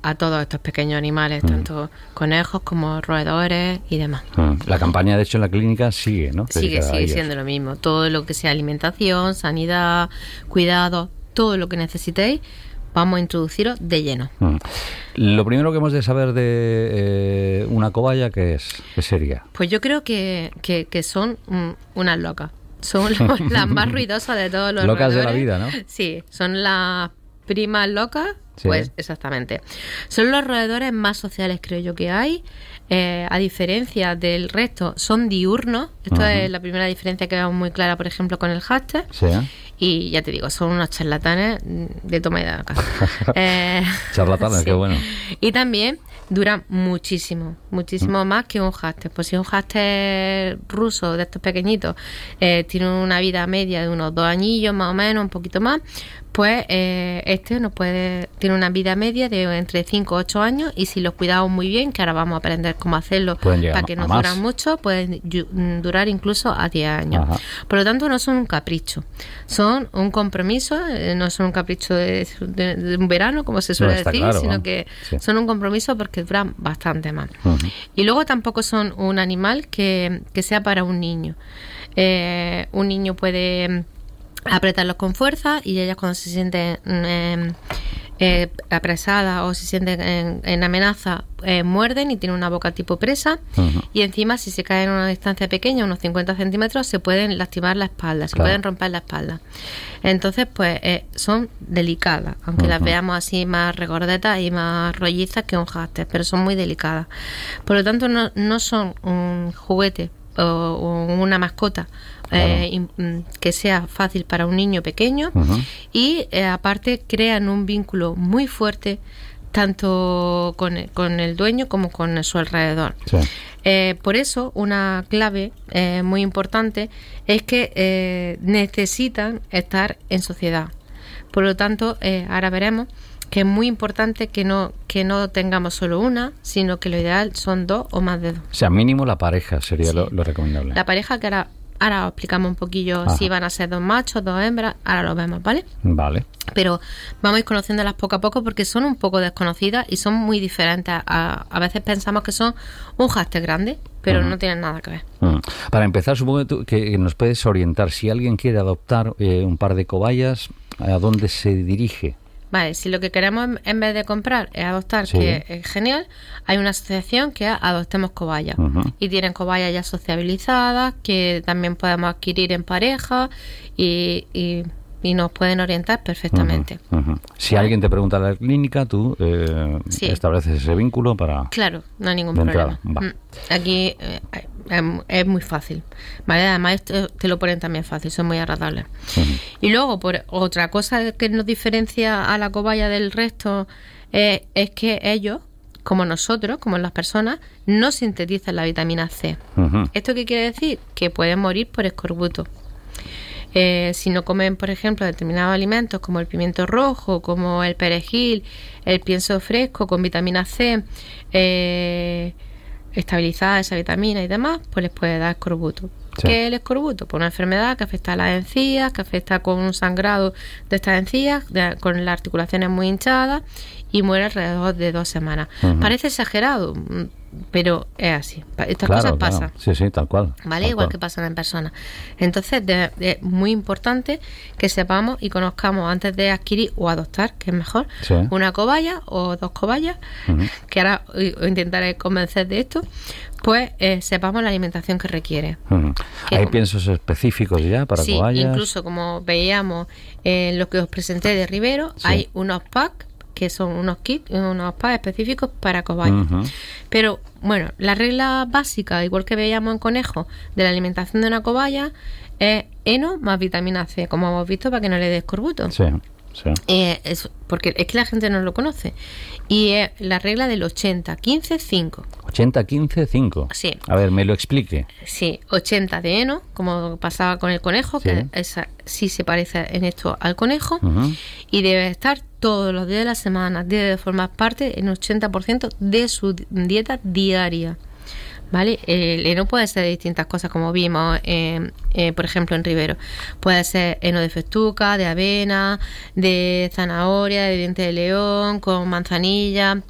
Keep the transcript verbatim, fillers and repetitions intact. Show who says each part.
Speaker 1: a todos estos pequeños animales, mm. tanto conejos como roedores y demás.
Speaker 2: Mm. La campaña, de hecho, en la clínica sigue, ¿no?
Speaker 1: Sigue, sigue siendo lo mismo. Todo lo que sea alimentación, sanidad, cuidado, todo lo que necesitéis, vamos a introduciros de lleno.
Speaker 2: Mm. Lo primero que hemos de saber de eh, una cobaya, ¿qué es? ¿Qué sería?
Speaker 1: Pues yo creo que, que, que son mm, unas locas. Son los, las más ruidosas de todos los
Speaker 2: locas
Speaker 1: roedores.
Speaker 2: de la vida, ¿no?
Speaker 1: Sí, son las primas locas, sí. Pues exactamente. Son los roedores más sociales, creo yo, que hay. Eh, a diferencia del resto, son diurnos. Esto uh-huh. es la primera diferencia que vemos muy clara, por ejemplo, con el hámster.
Speaker 2: Sí.
Speaker 1: Y ya te digo, son unos charlatanes de toma y daca. eh,
Speaker 2: charlatanes, sí. Qué bueno.
Speaker 1: Y también duran muchísimo, muchísimo mm. más que un hámster. Pues si un hámster ruso de estos pequeñitos eh, tiene una vida media de unos dos añillos más o menos, un poquito más, pues eh, este nos puede tiene una vida media de entre cinco a ocho años, y si los cuidamos muy bien, que ahora vamos a aprender cómo hacerlo para que no duran mucho, pueden durar incluso a diez años. Ajá. Por lo tanto, no son un capricho, son un compromiso, eh, no son un capricho de, de, de un verano, como se suele no, decir, claro, sino ¿no? que sí. son un compromiso porque duran bastante más. Uh-huh. Y luego tampoco son un animal que, que sea para un niño. Eh, un niño puede apretarlos con fuerza, y ellas, cuando se sienten eh, eh, apresadas o se sienten en, en amenaza, eh, muerden y tienen una boca tipo presa. Uh-huh. Y encima, si se caen a una distancia pequeña, unos cincuenta centímetros, se pueden lastimar la espalda, se claro. pueden romper la espalda. Entonces, pues eh, son delicadas, aunque uh-huh. las veamos así más regordetas y más rollizas que un hámster, pero son muy delicadas. Por lo tanto, no, no son un juguete o, o una mascota claro. eh, que sea fácil para un niño pequeño. Uh-huh. Y eh, aparte crean un vínculo muy fuerte tanto con el, con el dueño como con su alrededor. Sí. Eh, por eso, una clave eh, muy importante es que eh, necesitan estar en sociedad. Por lo tanto, eh, ahora veremos que es muy importante que no que no tengamos solo una, sino que lo ideal son dos o más de dos.
Speaker 2: O sea, mínimo la pareja sería sí. lo, lo recomendable.
Speaker 1: La pareja, que ahora, ahora os explicamos un poquillo. Ajá. Si van a ser dos machos, dos hembras, ahora lo vemos, ¿vale?
Speaker 2: Vale.
Speaker 1: Pero vamos a ir conociéndolas poco a poco, porque son un poco desconocidas y son muy diferentes. A, a veces pensamos que son un hámster grande, pero uh-huh. no tienen nada que ver.
Speaker 2: Uh-huh. Para empezar, supongo que, tú, que nos puedes orientar. Si alguien quiere adoptar eh, un par de cobayas, ¿a dónde se dirige?
Speaker 1: Vale, si lo que queremos en vez de comprar es adoptar, sí. que es genial, hay una asociación que es Adoptemos Cobayas. Uh-huh. Y tienen cobayas ya sociabilizadas, que también podemos adquirir en pareja, y, y, y nos pueden orientar perfectamente.
Speaker 2: Uh-huh. Uh-huh. Si ¿vale? alguien te pregunta en la clínica, tú eh, sí. estableces ese vínculo para...
Speaker 1: Claro, no hay ningún problema. Aquí eh, es muy fácil, ¿vale? Además esto te lo ponen también fácil, son muy agradables. Uh-huh. Y luego, por otra cosa que nos diferencia a la cobaya del resto, eh, es que ellos, como nosotros, como las personas, no sintetizan la vitamina C. Uh-huh. ¿Esto qué quiere decir? Que pueden morir por escorbuto. Eh, si no comen, por ejemplo, determinados alimentos como el pimiento rojo, como el perejil, el pienso fresco con vitamina C, eh, estabilizada esa vitamina y demás, pues les puede dar escorbuto. Sí. ¿Qué es el escorbuto? Pues una enfermedad que afecta a las encías, que afecta con un sangrado de estas encías, de, con las articulaciones muy hinchadas, y muere alrededor de dos semanas. Uh-huh. Parece exagerado, pero es así. Estas
Speaker 2: claro,
Speaker 1: cosas pasan.
Speaker 2: Claro. Sí, sí, tal cual.
Speaker 1: ¿Vale?
Speaker 2: Tal
Speaker 1: Igual
Speaker 2: cual.
Speaker 1: que pasan en personas. Entonces, es muy importante que sepamos y conozcamos antes de adquirir o adoptar, que es mejor, sí. una cobaya o dos cobayas, uh-huh. que ahora os intentaré convencer de esto, pues eh, sepamos la alimentación que requiere.
Speaker 2: Uh-huh.
Speaker 1: Que
Speaker 2: ¿Hay
Speaker 1: como,
Speaker 2: piensos específicos ya para
Speaker 1: sí,
Speaker 2: cobayas?
Speaker 1: Incluso como veíamos en lo que os presenté de Rivero, sí. hay unos packs que son unos kits, unos packs específicos para cobayas. Uh-huh. Pero, bueno, la regla básica, igual que veíamos en conejo, de la alimentación de una cobaya, es heno más vitamina C, como hemos visto, para que no le dé escorbuto.
Speaker 2: Sí, sí.
Speaker 1: Eh, es, porque es que la gente no lo conoce. Y es la regla del ochenta, quince, cinco.
Speaker 2: ochenta, quince, cinco.
Speaker 1: Sí.
Speaker 2: A ver, me lo explique.
Speaker 1: Sí, ochenta de heno, como pasaba con el conejo, sí. que esa, sí se parece en esto al conejo, uh-huh. y debe estar todos los días de la semana, debe formar parte en ochenta por ciento de su dieta diaria. ¿Vale? El heno puede ser de distintas cosas, como vimos, eh, eh, por ejemplo, en Rivero. Puede ser heno de festuca, de avena, de zanahoria, de diente de león, con manzanilla.